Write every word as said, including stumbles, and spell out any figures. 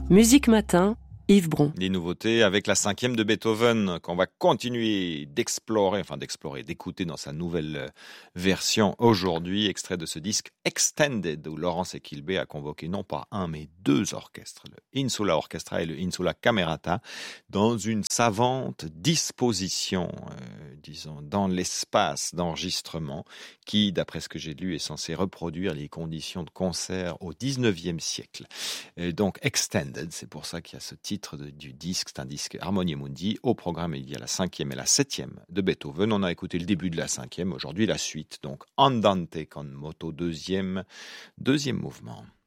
Musique Matin, Yves Bron. Les nouveautés avec la cinquième de Beethoven qu'on va continuer d'explorer, enfin d'explorer, d'écouter dans sa nouvelle version aujourd'hui, extrait de ce disque Extended où Laurence Equilbé a convoqué non pas un mais deux orchestres, le Insula Orchestra et le Insula Camerata, dans une savante disposition, euh, disons, dans l'espace d'enregistrement qui, d'après ce que j'ai lu, est censé reproduire les conditions de concert au dix-neuvième siècle. Et donc Extended, c'est pour ça qu'il y a ce titre De, du disque, c'est un disque Harmonia Mundi. Au programme, il y a la cinquième et la septième de Beethoven. On a écouté le début de la cinquième, aujourd'hui la suite. Donc Andante con moto, deuxième, deuxième mouvement.